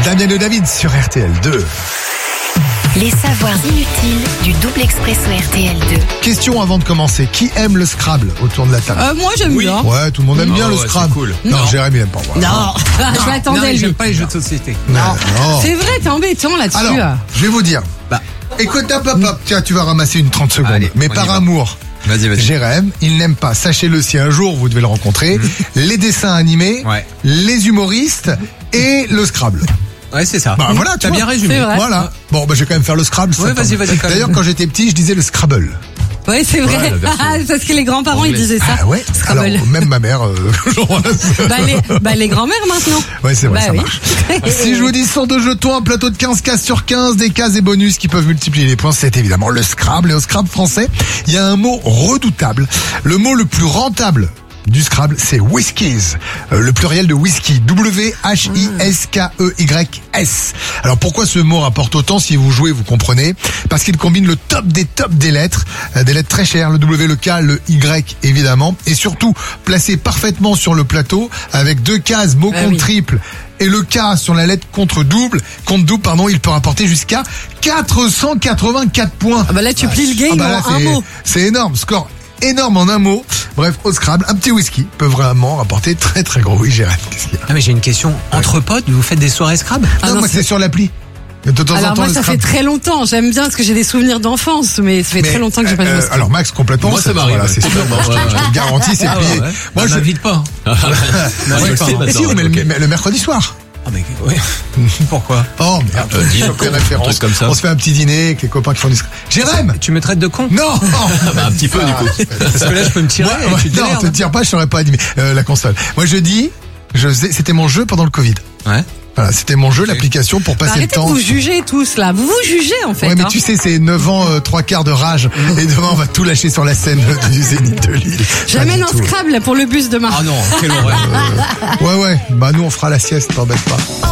Damien de David sur RTL2. Les savoirs inutiles du double expresso RTL2. Question avant de commencer. Qui aime le Scrabble autour de la table? Moi j'aime bien. Ouais, tout le monde aime bien le Scrabble. C'est cool. Non, Jérémy n'aime pas. Voilà. Non, je m'attendais Non, lui. j'aime pas les jeux de société. Non. C'est vrai, t'es embêtant là-dessus. Alors, je vais vous dire. Écoute, hop, tiens, tu vas ramasser une 30 secondes. Allez, mais on y par va. amour. Vas-y. Jérém, il n'aime pas, sachez-le si un jour vous devez le rencontrer, les dessins animés, Ouais. les humoristes et le Scrabble. Ouais, c'est ça. Bah voilà, tu t'as vois. bien résumé. C'est vrai. Voilà. Bon, je vais quand même faire le Scrabble. Ouais, ça vas-y, tombe. quand même. D'ailleurs, quand j'étais petit, je disais le Scrabble. Ouais, c'est vrai. Ouais, la version Parce que les grands-parents ils anglaise. disaient ça. Ah ouais. Scrabble. Alors, même ma mère. Les grands-mères maintenant. Ouais, c'est vrai, Bah ça oui. marche. Si je vous dis 102 jetons, un plateau de 15 cases sur 15, des cases et bonus qui peuvent multiplier les points, c'est évidemment le Scrabble. Et au Scrabble français, il y a un mot redoutable. Le mot le plus rentable du Scrabble, c'est whiskies. Le pluriel de whisky. W-H-I-S-K-E-Y-S. Alors pourquoi ce mot rapporte autant? Si vous jouez, vous comprenez. Parce qu'il combine le top des lettres. Des lettres très chères. Le W, le K, le Y, évidemment. Et surtout, placé parfaitement sur le plateau avec deux cases, mot contre triple. Et le K sur la lettre contre double, il peut rapporter jusqu'à 484 points. Ah bah là tu plies le game Là, en un mot. c'est énorme, score énorme en un mot. Bref, au Scrabble, un petit whisky peut vraiment rapporter très très gros. Oui, Gérard, qu'est-ce qu'il y a? Ah, mais j'ai une question. Entre potes, vous faites des soirées Scrabble? Non, moi c'est sur l'appli. De temps en Alors temps, moi le ça fait Scrabble. très longtemps, j'aime bien parce que j'ai des souvenirs d'enfance, mais ça fait très longtemps que j'ai pas joué au Scrabble. Alors Max, complètement. Moi, ça m'arrive. Voilà, c'est sûr. Je te le garantis, c'est plié. Moi, je m'invite pas. Ouais, si, on met le mercredi soir. Ah, mais ouais. Pourquoi? Oh merde, dis je fais référence. un truc comme ça. On se fait un petit dîner avec les copains qui font du Scrabble. Jérém! Tu me traites de con? Non! Un petit peu, du coup. Parce que là, je peux me tirer. Ouais, tu te non, démerdes. te tire pas, je saurais pas animer la console. Moi, c'était mon jeu pendant le Covid. Ouais. Voilà, c'était mon jeu, l'application pour passer le Arrêtez de temps. vous juger tous là, vous jugez en fait. Ouais, mais tu sais, c'est 9 ans, 3/4 de rage. Et demain, on va tout lâcher sur la scène du Zénith de Lille. J'amène Pas un du tout. Scrabble pour le bus demain. Ah non, quelle horreur. Ouais. Bah, nous, on fera la sieste, t'embête pas.